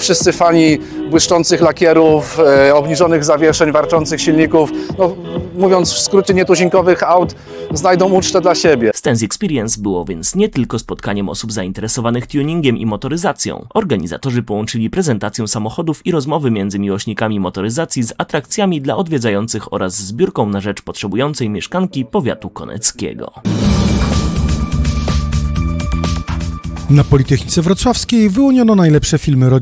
wszyscy fani błyszczących lakierów, obniżonych zawieszeń, warczących silników, no, mówiąc w skrócie nietuzinkowych aut, znajdą ucztę dla siebie. Stance Experience było więc nie tylko spotkaniem osób zainteresowanych tuningiem i motoryzacją. Organizatorzy połączyli prezentację samochodów i rozmowy między miłośnikami motoryzacji z atrakcjami dla odwiedzających oraz zbiórką na rzecz potrzebującej mieszkanki powiatu koneckiego. Na Politechnice Wrocławskiej wyłoniono najlepsze filmy rodzinne.